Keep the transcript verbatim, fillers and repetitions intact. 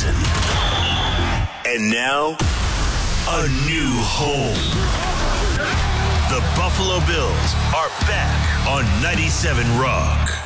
season. And now, a new home. The Buffalo Bills are back on ninety-seven Rock.